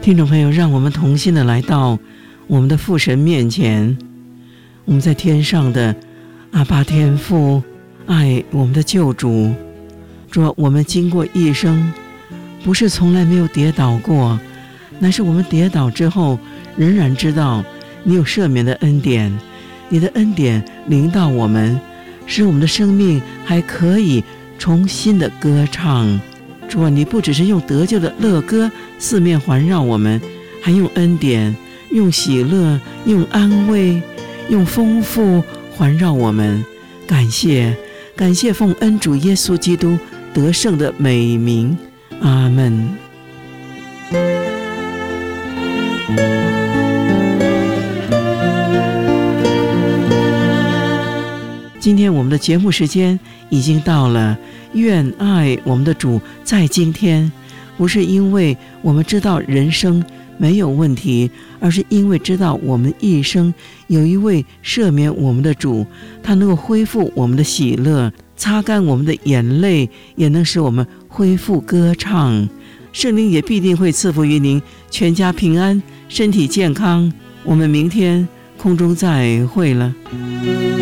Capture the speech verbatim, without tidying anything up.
听众朋友，让我们同心的来到我们的父神面前。我们在天上的阿爸天父，爱我们的救主。主啊，我们经过一生，不是从来没有跌倒过，乃是我们跌倒之后，仍然知道你有赦免的恩典，你的恩典临到我们，使我们的生命还可以重新的歌唱。主啊，你不只是用得救的乐歌四面环绕我们，还用恩典、用喜乐、用安慰、用丰富环绕我们。感谢感谢奉恩主耶稣基督得胜的美名，阿们。今天我们的节目时间已经到了，愿爱我们的主在今天，不是因为我们知道人生没有问题，而是因为知道我们一生有一位赦免我们的主，他能够恢复我们的喜乐，擦干我们的眼泪，也能使我们恢复歌唱。圣灵也必定会赐福于您，全家平安，身体健康。我们明天空中再会了。